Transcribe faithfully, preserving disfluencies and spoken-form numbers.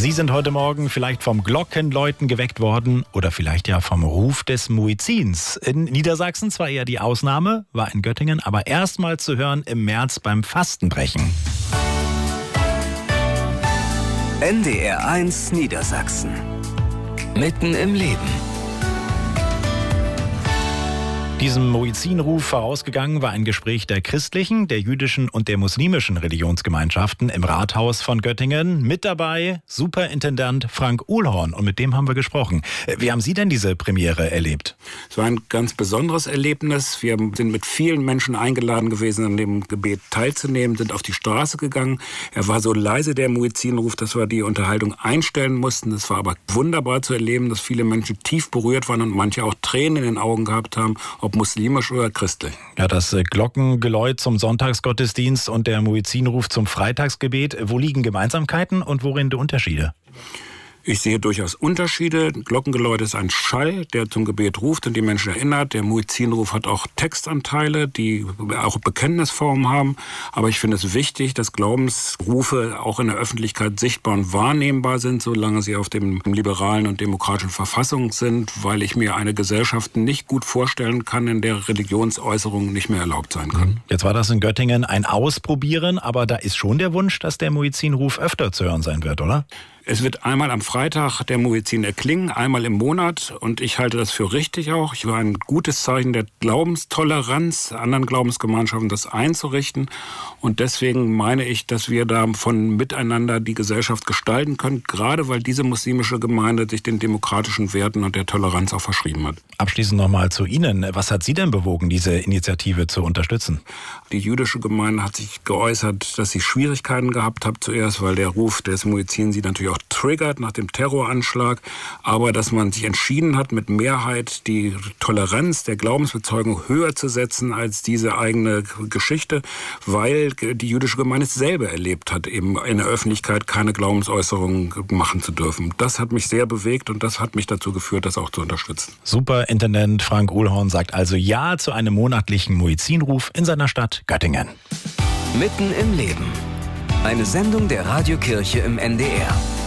Sie sind heute Morgen vielleicht vom Glockenläuten geweckt worden oder vielleicht ja vom Ruf des Muezzins. In Niedersachsen zwar eher die Ausnahme, war in Göttingen aber erstmals zu hören im März beim Fastenbrechen. N D R eins Niedersachsen. Mitten im Leben. Diesem Muezzinruf vorausgegangen war ein Gespräch der christlichen, der jüdischen und der muslimischen Religionsgemeinschaften im Rathaus von Göttingen. Mit dabei Superintendent Frank Uhlhorn, und mit dem haben wir gesprochen. Wie haben Sie denn diese Premiere erlebt? Es war ein ganz besonderes Erlebnis. Wir sind mit vielen Menschen eingeladen gewesen, an dem Gebet teilzunehmen, sind auf die Straße gegangen. Er war so leise, der Muezzinruf, dass wir die Unterhaltung einstellen mussten. Es war aber wunderbar zu erleben, dass viele Menschen tief berührt waren und manche auch Tränen in den Augen gehabt haben, ob muslimisch oder christlich. Ja, das Glockengeläut zum Sonntagsgottesdienst und der Muezzinruf zum Freitagsgebet. Wo liegen Gemeinsamkeiten und worin die Unterschiede? Ich sehe durchaus Unterschiede. Glockengeläut ist ein Schall, der zum Gebet ruft und die Menschen erinnert. Der Muezzinruf hat auch Textanteile, die auch Bekenntnisformen haben. Aber ich finde es wichtig, dass Glaubensrufe auch in der Öffentlichkeit sichtbar und wahrnehmbar sind, solange sie auf dem liberalen und demokratischen Verfassung sind, weil ich mir eine Gesellschaft nicht gut vorstellen kann, in der Religionsäußerungen nicht mehr erlaubt sein können. Jetzt war das in Göttingen ein Ausprobieren, aber da ist schon der Wunsch, dass der Muezzinruf öfter zu hören sein wird, oder? Es wird einmal am Freitag der Muezzin erklingen, einmal im Monat, und ich halte das für richtig auch. Ich war ein gutes Zeichen der Glaubenstoleranz, anderen Glaubensgemeinschaften das einzurichten, und deswegen meine ich, dass wir da von miteinander die Gesellschaft gestalten können, gerade weil diese muslimische Gemeinde sich den demokratischen Werten und der Toleranz auch verschrieben hat. Abschließend nochmal zu Ihnen. Was hat Sie denn bewogen, diese Initiative zu unterstützen? Die jüdische Gemeinde hat sich geäußert, dass sie Schwierigkeiten gehabt hat zuerst, weil der Ruf des Muezzin sie natürlich auch triggert nach dem Terroranschlag, aber dass man sich entschieden hat, mit Mehrheit die Toleranz der Glaubensbezeugung höher zu setzen als diese eigene Geschichte, weil die jüdische Gemeinde es selber erlebt hat, eben in der Öffentlichkeit keine Glaubensäußerungen machen zu dürfen. Das hat mich sehr bewegt und das hat mich dazu geführt, das auch zu unterstützen. Superintendent Frank Uhlhorn sagt also Ja zu einem monatlichen Muezzinruf in seiner Stadt Göttingen. Mitten im Leben. Eine Sendung der Radiokirche im N D R.